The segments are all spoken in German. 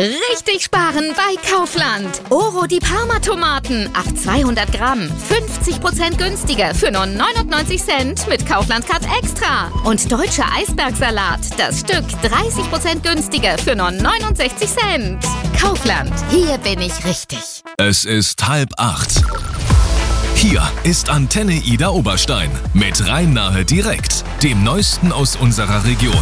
Richtig sparen bei Kaufland. Oro die Parma-Tomaten, 200 Gramm, 50% günstiger für nur 99 Cent mit Kaufland Card Extra. Und deutscher Eisbergsalat, das Stück 30% günstiger für nur 69 Cent. Kaufland, hier bin ich richtig. Es ist 7:30. Hier ist Antenne Ida Oberstein mit Rhein-Nahe direkt, dem Neuesten aus unserer Region.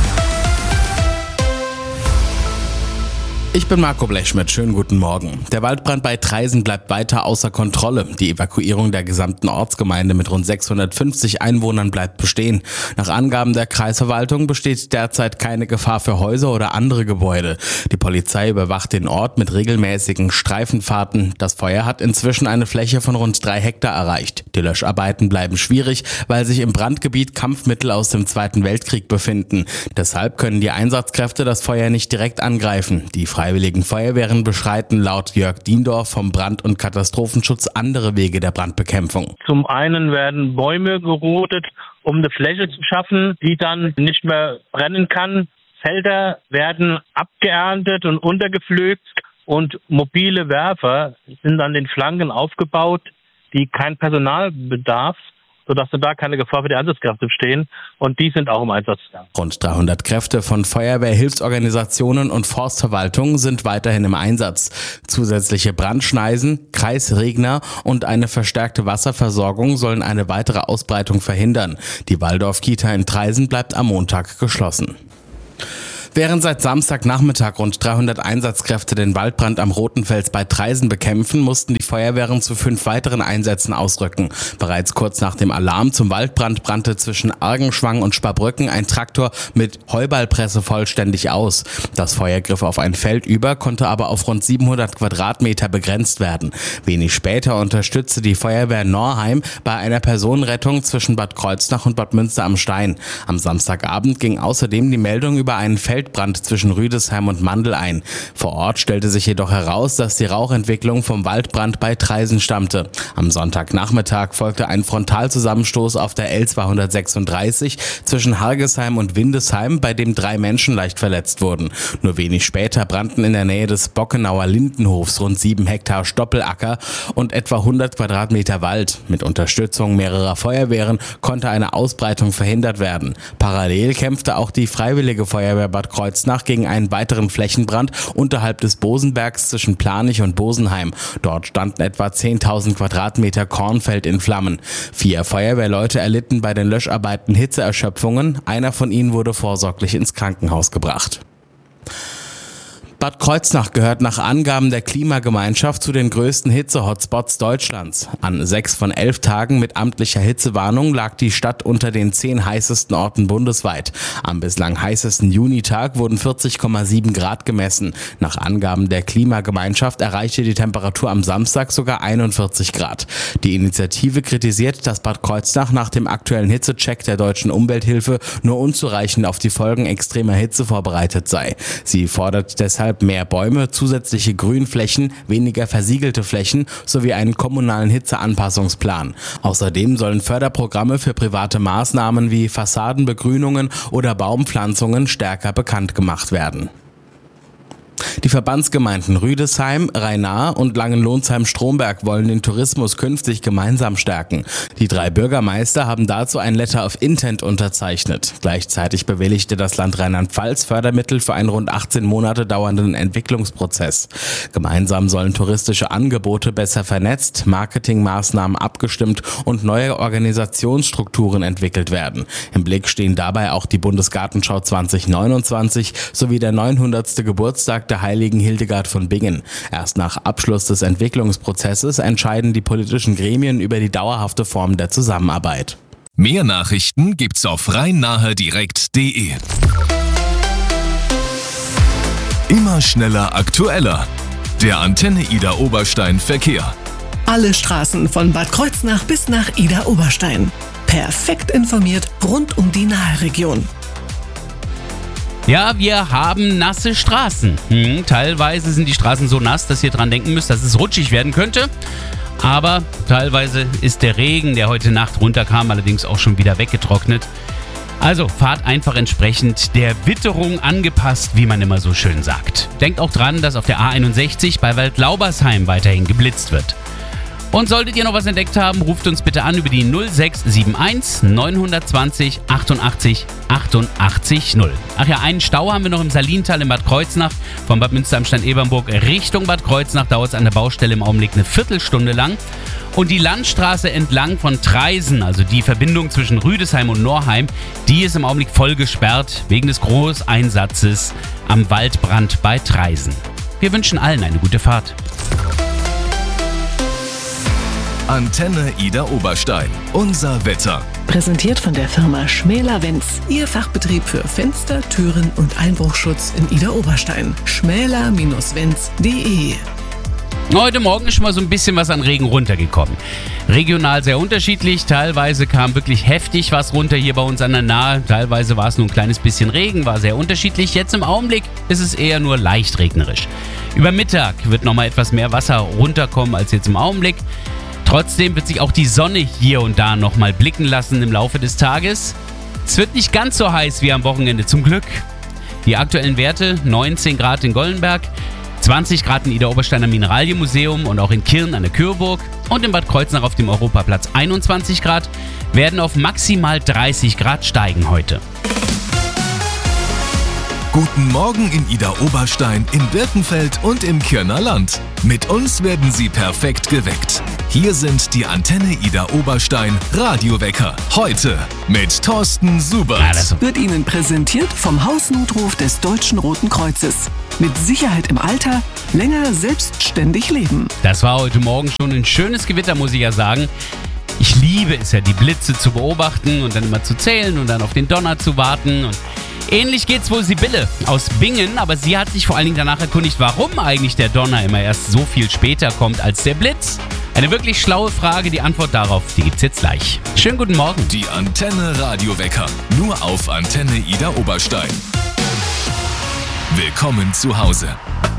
Ich bin Marco Blechschmidt, schönen guten Morgen. Der Waldbrand bei Traisen bleibt weiter außer Kontrolle. Die Evakuierung der gesamten Ortsgemeinde mit rund 650 Einwohnern bleibt bestehen. Nach Angaben der Kreisverwaltung besteht derzeit keine Gefahr für Häuser oder andere Gebäude. Die Polizei überwacht den Ort mit regelmäßigen Streifenfahrten. Das Feuer hat inzwischen eine Fläche von rund 3 Hektar erreicht. Die Löscharbeiten bleiben schwierig, weil sich im Brandgebiet Kampfmittel aus dem Zweiten Weltkrieg befinden. Deshalb können die Einsatzkräfte das Feuer nicht direkt angreifen. Die Freiwilligen Feuerwehren beschreiten laut Jörg Diendorf vom Brand- und Katastrophenschutz andere Wege der Brandbekämpfung. Zum einen werden Bäume gerodet, um eine Fläche zu schaffen, die dann nicht mehr brennen kann. Felder werden abgeerntet und untergepflügt und mobile Werfer sind an den Flanken aufgebaut, die kein Personal bedarf, sodass da keine Gefahr für die Einsatzkräfte bestehen, und die sind auch im Einsatz. Rund 300 Kräfte von Feuerwehr, Hilfsorganisationen und Forstverwaltung sind weiterhin im Einsatz. Zusätzliche Brandschneisen, Kreisregner und eine verstärkte Wasserversorgung sollen eine weitere Ausbreitung verhindern. Die Waldorf-Kita in Traisen bleibt am Montag geschlossen. Während seit Samstagnachmittag rund 300 Einsatzkräfte den Waldbrand am Rotenfels bei Traisen bekämpfen, mussten die Feuerwehren zu 5 weiteren Einsätzen ausrücken. Bereits kurz nach dem Alarm zum Waldbrand brannte zwischen Argenschwang und Sparbrücken ein Traktor mit Heuballpresse vollständig aus. Das Feuer griff auf ein Feld über, konnte aber auf rund 700 Quadratmeter begrenzt werden. Wenig später unterstützte die Feuerwehr Norheim bei einer Personenrettung zwischen Bad Kreuznach und Bad Münster am Stein. Am Samstagabend ging außerdem die Meldung über einen Feldbrand zwischen Rüdesheim und Mandl ein. Vor Ort stellte sich jedoch heraus, dass die Rauchentwicklung vom Waldbrand bei Traisen stammte. Am Sonntagnachmittag folgte ein Frontalzusammenstoß auf der L236 zwischen Hargesheim und Windesheim, bei dem 3 Menschen leicht verletzt wurden. Nur wenig später brannten in der Nähe des Bockenauer Lindenhofs rund 7 Hektar Stoppelacker und etwa 100 Quadratmeter Wald. Mit Unterstützung mehrerer Feuerwehren konnte eine Ausbreitung verhindert werden. Parallel kämpfte auch die Freiwillige Feuerwehr Bad Kreuznach gegen einen weiteren Flächenbrand unterhalb des Bosenbergs zwischen Planich und Bosenheim. Dort standen etwa 10.000 Quadratmeter Kornfeld in Flammen. 4 Feuerwehrleute erlitten bei den Löscharbeiten Hitzeerschöpfungen. Einer von ihnen wurde vorsorglich ins Krankenhaus gebracht. Bad Kreuznach gehört nach Angaben der Klimagemeinschaft zu den größten Hitze-Hotspots Deutschlands. An 6 von 11 Tagen mit amtlicher Hitzewarnung lag die Stadt unter den 10 heißesten Orten bundesweit. Am bislang heißesten Junitag wurden 40,7 Grad gemessen. Nach Angaben der Klimagemeinschaft erreichte die Temperatur am Samstag sogar 41 Grad. Die Initiative kritisiert, dass Bad Kreuznach nach dem aktuellen Hitzecheck der Deutschen Umwelthilfe nur unzureichend auf die Folgen extremer Hitze vorbereitet sei. Sie fordert deshalb mehr Bäume, zusätzliche Grünflächen, weniger versiegelte Flächen sowie einen kommunalen Hitzeanpassungsplan. Außerdem sollen Förderprogramme für private Maßnahmen wie Fassadenbegrünungen oder Baumpflanzungen stärker bekannt gemacht werden. Die Verbandsgemeinden Rüdesheim, Rhein-Nahe und Langenlonsheim-Stromberg wollen den Tourismus künftig gemeinsam stärken. Die 3 Bürgermeister haben dazu ein Letter of Intent unterzeichnet. Gleichzeitig bewilligte das Land Rheinland-Pfalz Fördermittel für einen rund 18 Monate dauernden Entwicklungsprozess. Gemeinsam sollen touristische Angebote besser vernetzt, Marketingmaßnahmen abgestimmt und neue Organisationsstrukturen entwickelt werden. Im Blick stehen dabei auch die Bundesgartenschau 2029 sowie der 900. Geburtstag der Heiligen Hildegard von Bingen. Erst nach Abschluss des Entwicklungsprozesses entscheiden die politischen Gremien über die dauerhafte Form der Zusammenarbeit. Mehr Nachrichten gibt's auf rhein-nahe-direkt.de. Immer schneller, aktueller. Der Antenne Ida Oberstein Verkehr. Alle Straßen von Bad Kreuznach bis nach Ida Oberstein. Perfekt informiert rund um die Nahe-Region. Ja, wir haben nasse Straßen. Teilweise sind die Straßen so nass, dass ihr dran denken müsst, dass es rutschig werden könnte. Aber teilweise ist der Regen, der heute Nacht runterkam, allerdings auch schon wieder weggetrocknet. Also fahrt einfach entsprechend der Witterung angepasst, wie man immer so schön sagt. Denkt auch dran, dass auf der A61 bei Waldlaubersheim weiterhin geblitzt wird. Und solltet ihr noch was entdeckt haben, ruft uns bitte an über die 0671 920 88 88 0. Ach ja, einen Stau haben wir noch im Salintal in Bad Kreuznach. Von Bad Münster am Stand-Ebernburg Richtung Bad Kreuznach dauert es an der Baustelle im Augenblick eine Viertelstunde lang. Und die Landstraße entlang von Treisen, also die Verbindung zwischen Rüdesheim und Norheim, die ist im Augenblick voll gesperrt wegen des Großeinsatzes am Waldbrand bei Treisen. Wir wünschen allen eine gute Fahrt. Antenne Ida Oberstein. Unser Wetter. Präsentiert von der Firma Schmäler-Wenz. Ihr Fachbetrieb für Fenster, Türen und Einbruchschutz in Ida Oberstein. schmäler-wenz.de. Heute Morgen ist schon mal so ein bisschen was an Regen runtergekommen. Regional sehr unterschiedlich, teilweise kam wirklich heftig was runter hier bei uns an der Nahe, teilweise war es nur ein kleines bisschen Regen, war sehr unterschiedlich. Jetzt im Augenblick ist es eher nur leicht regnerisch. Über Mittag wird nochmal etwas mehr Wasser runterkommen als jetzt im Augenblick. Trotzdem wird sich auch die Sonne hier und da nochmal blicken lassen im Laufe des Tages. Es wird nicht ganz so heiß wie am Wochenende, zum Glück. Die aktuellen Werte: 19 Grad in Gollenberg, 20 Grad in Ida Obersteiner Mineralienmuseum und auch in Kirn an der Kürburg und in Bad Kreuznach auf dem Europaplatz 21 Grad, werden auf maximal 30 Grad steigen heute. Guten Morgen in Ida Oberstein, in Birkenfeld und im Kirner Land. Mit uns werden Sie perfekt geweckt. Hier sind die Antenne Ida Oberstein Radiowecker. Heute mit Thorsten Subert. Wird Ihnen präsentiert vom Hausnotruf des Deutschen Roten Kreuzes. Mit Sicherheit im Alter, länger selbstständig leben. Das war heute Morgen schon ein schönes Gewitter, muss ich ja sagen. Ich liebe es ja, die Blitze zu beobachten und dann immer zu zählen und dann auf den Donner zu warten. Und ähnlich geht's wohl Sibylle aus Bingen, aber sie hat sich vor allen Dingen danach erkundigt, warum eigentlich der Donner immer erst so viel später kommt als der Blitz. Eine wirklich schlaue Frage, die Antwort darauf, die gibt's jetzt gleich. Schönen guten Morgen. Die Antenne Radiowecker, nur auf Antenne Ida Oberstein. Willkommen zu Hause.